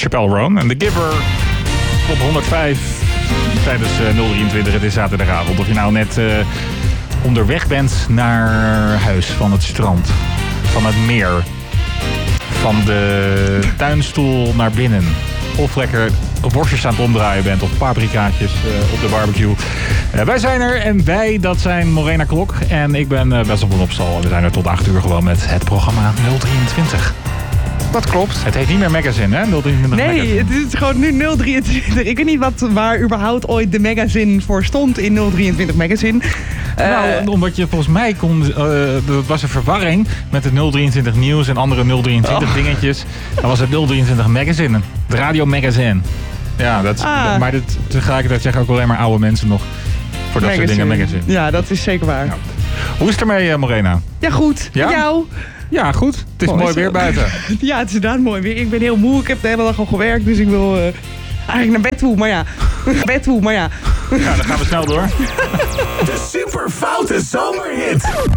Chappelle Roan. En The Giver op 105 tijdens 023. Het is zaterdagavond. Of je nou net onderweg bent naar huis, van het strand, van het meer, van de tuinstoel naar binnen. Of lekker worstjes aan het omdraaien bent of paprikaatjes op de barbecue. Wij zijn er en wij, dat zijn Morena Klok. En ik ben Wessel van Opstal. We zijn er tot 8 uur gewoon met het programma 023. Dat klopt. Het heet niet meer Magazine, hè? 023 nee, Magazine. het is gewoon nu 023. Ik weet niet waar überhaupt ooit de magazine voor stond in 023 Magazine. Nou, omdat je volgens mij kon... er was een verwarring met het 023 nieuws en andere 023 dingetjes. Dan was het 023 Magazine. Het Radio Magazine. Ja, maar tegelijkertijd zeggen ook alleen maar oude mensen nog voor dat soort dingen magazine. Ja, dat is zeker waar. Nou. Hoe is het ermee, Morena? Ja, goed. Ja? Met jou? Ja, goed. Het is mooi weer buiten. Ja, het is inderdaad mooi weer. Ik ben heel moe. Ik heb de hele dag al gewerkt, dus ik wil eigenlijk naar bed toe. Maar ja, Ja, dan gaan we snel door. De super foute zomerhit.